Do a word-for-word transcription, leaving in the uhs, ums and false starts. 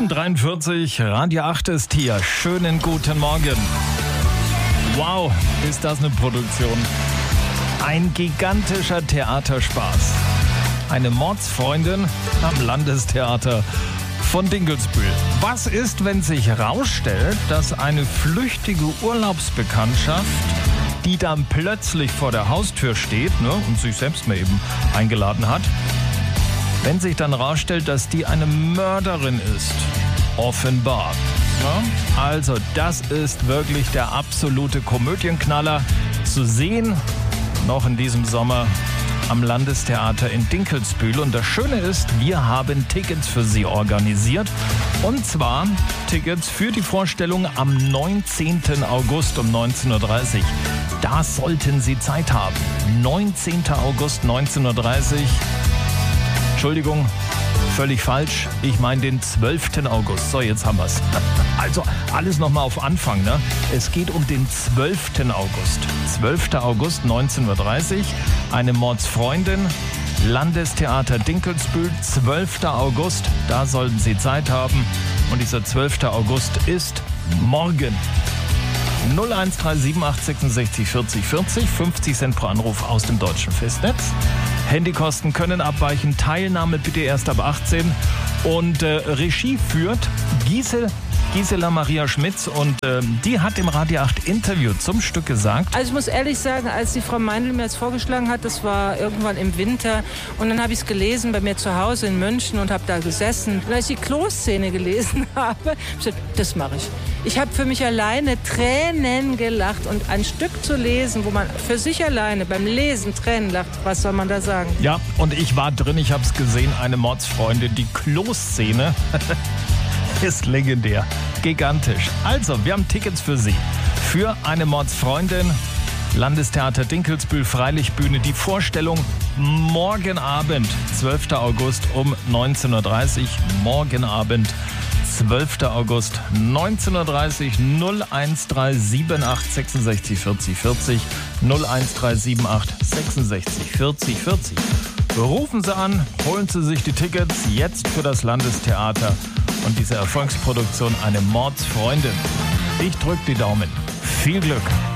sieben Uhr dreiundvierzig, Radio acht ist hier. Schönen guten Morgen. Wow, ist das eine Produktion. Ein gigantischer Theaterspaß. Eine Mordsfreundin am Landestheater von Dinkelsbühl. Was ist, wenn sich herausstellt, dass eine flüchtige Urlaubsbekanntschaft, die dann plötzlich vor der Haustür steht, ne, und sich selbst mal eben eingeladen hat, wenn sich dann herausstellt, dass die eine Mörderin ist? Offenbar. Ja? Also das ist wirklich der absolute Komödienknaller. Zu sehen noch in diesem Sommer am Landestheater in Dinkelsbühl. Und das Schöne ist, wir haben Tickets für Sie organisiert. Und zwar Tickets für die Vorstellung am neunzehnten August um neunzehn Uhr dreißig. Da sollten Sie Zeit haben. neunzehnten August, neunzehn Uhr dreißig. Entschuldigung, völlig falsch. Ich meine den zwölften August. So, jetzt haben wir es. Also alles nochmal auf Anfang, ne? Es geht um den zwölften August. zwölften August, neunzehn Uhr dreißig. Eine Mordsfreundin, Landestheater Dinkelsbühl, zwölften August. Da sollten Sie Zeit haben. Und dieser zwölften August ist morgen. null eins drei sieben acht sechsundsechzig vierzig vierzig, fünfzig Cent pro Anruf aus dem deutschen Festnetz. Handykosten können abweichen, Teilnahme bitte erst ab achtzehn. Und äh, Regie führt Gisela, Gisela Maria Schmitz und äh, die hat im Radio acht Interview zum Stück gesagt. Also ich muss ehrlich sagen, als die Frau Meindl mir das vorgeschlagen hat, das war irgendwann im Winter und dann habe ich es gelesen bei mir zu Hause in München und habe da gesessen. Und als ich die Kloszene gelesen habe, habe ich gesagt, das mache ich. Ich habe für mich alleine Tränen gelacht und ein Stück zu lesen, wo man für sich alleine beim Lesen Tränen lacht, was soll man da sagen? Ja, und ich war drin, ich habe es gesehen, eine Mordsfreundin, die Kloszene ist legendär, gigantisch. Also, wir haben Tickets für Sie. Für eine Mordsfreundin, Landestheater Dinkelsbühl, Freilichtbühne. Die Vorstellung morgen Abend, zwölften August um neunzehn Uhr dreißig. Morgen Abend, zwölften August, neunzehn Uhr dreißig, null eins drei sieben acht sechsundsechzig vierzig vierzig, null eins drei sieben acht sechsundsechzig vierzig vierzig. Rufen Sie an, holen Sie sich die Tickets jetzt für das Landestheater und diese Erfolgsproduktion Eine Mordsfreundin. Ich drücke die Daumen. Viel Glück!